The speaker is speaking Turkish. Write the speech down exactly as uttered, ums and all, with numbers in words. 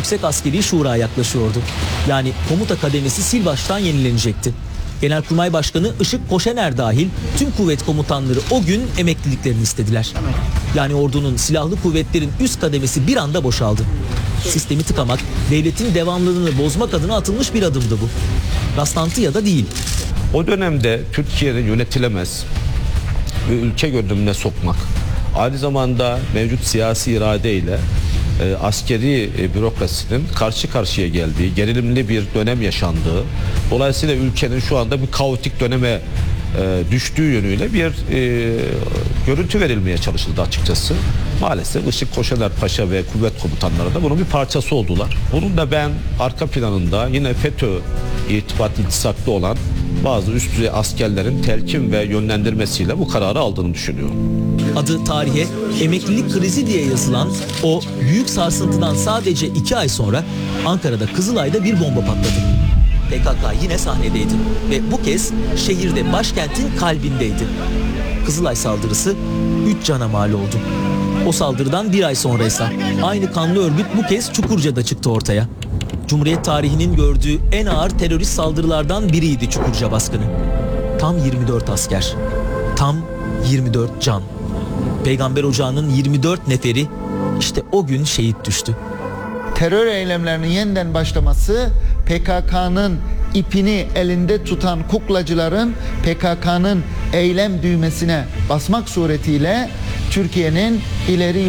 Yüksek Askeri Şura yaklaşıyordu. Yani komuta kademesi sil baştan yenilenecekti. Genelkurmay Başkanı Işık Koşener dahil tüm kuvvet komutanları o gün emekliliklerini istediler. Yani ordunun, silahlı kuvvetlerin üst kademesi bir anda boşaldı. Sistemi tıkamak, devletin devamlılığını bozmak adına atılmış bir adımdı bu. Rastlantı ya da değil. O dönemde Türkiye'nin yönetilemez ve ülke görünümüne sokmak, aynı zamanda mevcut siyasi iradeyle e, askeri e, bürokrasinin karşı karşıya geldiği, gerilimli bir dönem yaşandığı, dolayısıyla ülkenin şu anda bir kaotik döneme e, düştüğü yönüyle bir e, görüntü verilmeye çalışıldı açıkçası. Maalesef Işık Koşener Paşa ve kuvvet komutanları da bunun bir parçası oldular. Bunun da ben arka planında yine FETÖ irtibat iltisaklı olan bazı üst düzey askerlerin telkin ve yönlendirmesiyle bu kararı aldığını düşünüyorum. Adı tarihe emeklilik krizi diye yazılan o büyük sarsıntıdan sadece iki ay sonra Ankara'da Kızılay'da bir bomba patladı. P K K yine sahnedeydi ve bu kez şehirde, başkentin kalbindeydi. Kızılay saldırısı üç cana mal oldu. O saldırıdan bir ay sonra ise aynı kanlı örgüt bu kez Çukurca'da çıktı ortaya. Cumhuriyet tarihinin gördüğü en ağır terörist saldırılardan biriydi Çukurca baskını. Tam yirmi dört asker, tam yirmi dört can. Peygamber Ocağı'nın yirmi dört neferi işte o gün şehit düştü. Terör eylemlerinin yeniden başlaması, P K K'nın ipini elinde tutan kuklacıların P K K'nın eylem düğmesine basmak suretiyle Türkiye'nin ileri